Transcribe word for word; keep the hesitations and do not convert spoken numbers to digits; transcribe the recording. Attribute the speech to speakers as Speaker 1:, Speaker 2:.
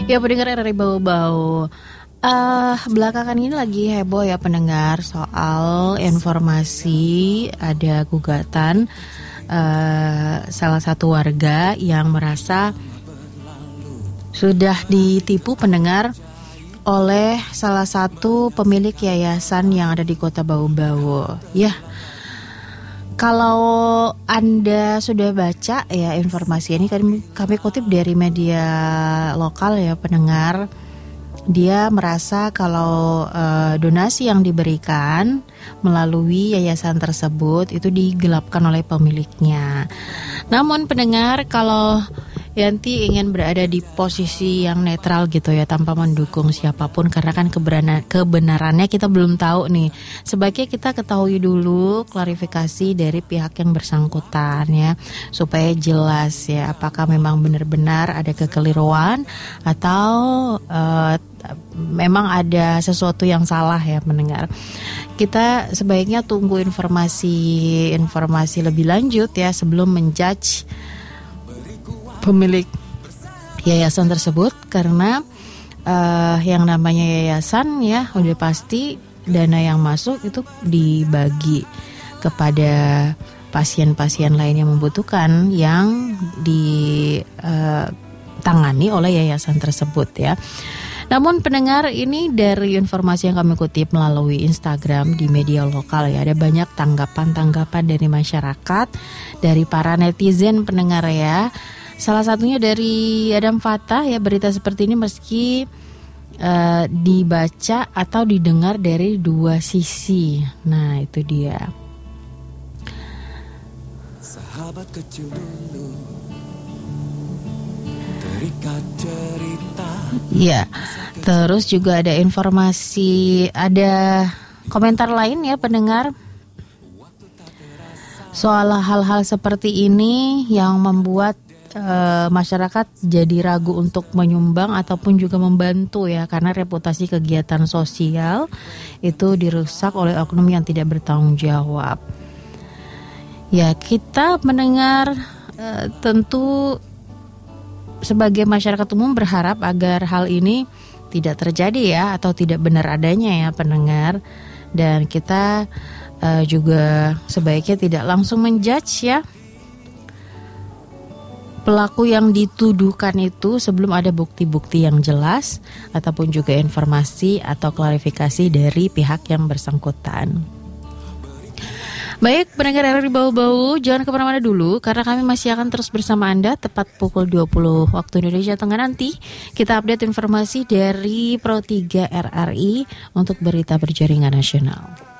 Speaker 1: Ya pendengar R R I Bau-Bau, uh, belakangan ini lagi heboh ya pendengar soal informasi ada gugatan uh, salah satu warga yang merasa sudah ditipu pendengar oleh salah satu pemilik yayasan yang ada di kota Bau-Bau. Ya, kalau Anda sudah baca ya informasi ini, kami, kami kutip dari media lokal ya pendengar. Dia merasa kalau uh, donasi yang diberikan melalui yayasan tersebut itu digelapkan oleh pemiliknya. Namun pendengar, kalau Yanti ingin berada di posisi yang netral gitu ya, tanpa mendukung siapapun, karena kan kebenaran, kebenarannya kita belum tahu nih. Sebaiknya kita ketahui dulu klarifikasi dari pihak yang bersangkutan ya, supaya jelas ya apakah memang benar-benar ada kekeliruan atau uh, memang ada sesuatu yang salah ya mendengar. Kita sebaiknya tunggu informasi informasi lebih lanjut ya sebelum menjudge pemilik yayasan tersebut, karena uh, yang namanya yayasan ya udah pasti dana yang masuk itu dibagi kepada pasien-pasien lain yang membutuhkan yang ditangani uh, oleh yayasan tersebut ya. Namun pendengar, ini dari informasi yang kami kutip melalui Instagram di media lokal ya, ada banyak tanggapan-tanggapan dari masyarakat, dari para netizen pendengar ya. Salah satunya dari Adam Fatah ya, berita seperti ini meski uh, dibaca atau didengar dari dua sisi. Nah itu dia. Sahabat kecil dulu, terikat cerita. Ya, terus juga ada informasi, ada komentar lain ya pendengar, soal hal-hal seperti ini yang membuat Uh, masyarakat jadi ragu untuk menyumbang ataupun juga membantu ya, karena reputasi kegiatan sosial itu dirusak oleh oknum yang tidak bertanggung jawab. Ya, kita mendengar uh, tentu sebagai masyarakat umum berharap agar hal ini tidak terjadi ya, atau tidak benar adanya ya pendengar. Dan kita uh, juga sebaiknya tidak langsung menjudge ya pelaku yang dituduhkan itu sebelum ada bukti-bukti yang jelas ataupun juga informasi atau klarifikasi dari pihak yang bersangkutan. Baik, pendengar R R I Bau-Bau, jangan kemana-mana dulu karena kami masih akan terus bersama Anda tepat pukul dua puluh waktu Indonesia Tengah nanti. Kita update informasi dari Pro tiga R R I untuk berita berjaringan nasional.